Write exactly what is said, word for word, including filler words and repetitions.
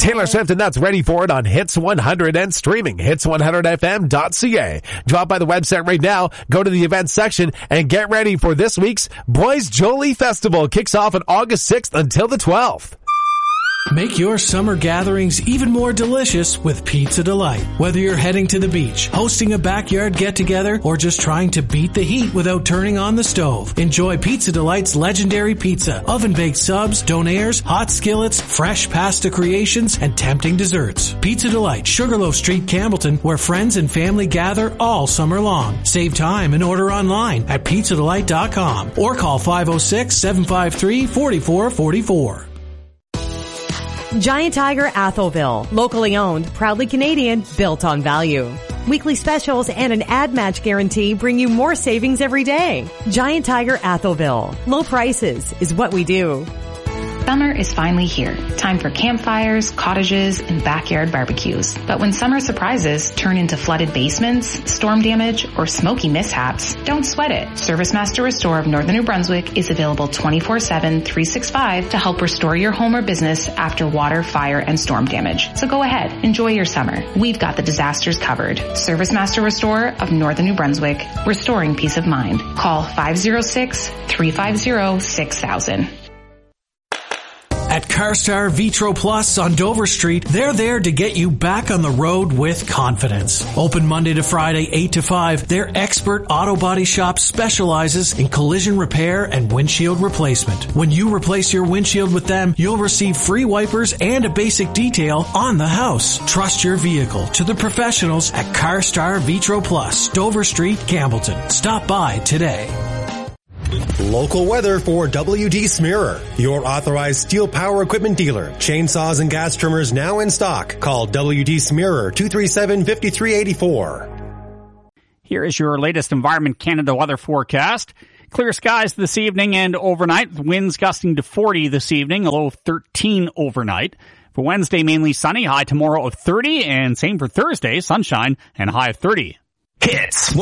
Taylor Swift, and that's Ready For It on Hits one hundred and streaming hits one hundred f m dot c a. Drop by the website right now, go to the events section, and get ready for this week's Boys Jolie Festival. Kicks off on August sixth until the twelfth. Make your summer gatherings even more delicious with Pizza Delight. Whether you're heading to the beach, hosting a backyard get-together, or just trying to beat the heat without turning on the stove, enjoy Pizza Delight's legendary pizza, oven-baked subs, donaires, hot skillets, fresh pasta creations, and tempting desserts. Pizza Delight, Sugarloaf Street, Campbellton, where friends and family gather all summer long. Save time and order online at pizza delight dot com or call five oh six, seven five three, four four four four. Giant Tiger Atholville, locally owned, proudly Canadian, built on value. Weekly specials and an ad match guarantee bring you more savings every day. Giant Tiger Atholville. Low prices is what we do. Summer is finally here. Time for campfires, cottages, and backyard barbecues. But when summer surprises turn into flooded basements, storm damage, or smoky mishaps, don't sweat it. ServiceMaster Restore of Northern New Brunswick is available twenty-four seven, three sixty-five to help restore your home or business after water, fire, and storm damage. So go ahead, enjoy your summer. We've got the disasters covered. ServiceMaster Restore of Northern New Brunswick, restoring peace of mind. Call five oh six, three five oh, six thousand. At CarStar Vitro Plus on Dover Street, they're there to get you back on the road with confidence. Open Monday to Friday, eight to five, their expert auto body shop specializes in collision repair and windshield replacement. When you replace your windshield with them, you'll receive free wipers and a basic detail on the house. Trust your vehicle to the professionals at CarStar Vitro Plus, Dover Street, Campbellton. Stop by today. Local weather for W D Smearer, your authorized steel power equipment dealer. Chainsaws and gas trimmers now in stock. Call W D Smearer, two three seven, five three eight four. Here is your latest Environment Canada weather forecast. Clear skies this evening and overnight. Winds gusting to forty this evening, a low of thirteen overnight. For Wednesday, mainly sunny, high tomorrow of thirty, and same for Thursday, sunshine and high of thirty. Hits